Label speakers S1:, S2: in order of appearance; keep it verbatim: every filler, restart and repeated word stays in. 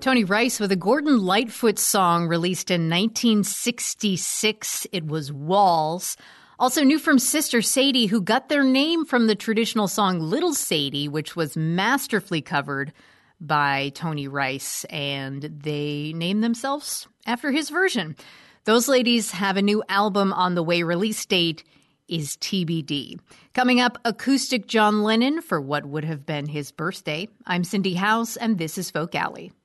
S1: Tony Rice with a Gordon Lightfoot song released in nineteen sixty-six. It was Walls. Also new from Sister Sadie, who got their name from the traditional song Little Sadie, which was masterfully covered by Tony Rice, and they named themselves after his version. Those ladies have a new album on the way. Release date is T B D. Coming up, acoustic John Lennon for what would have been his birthday. I'm Cindy House, and this is Folk Alley.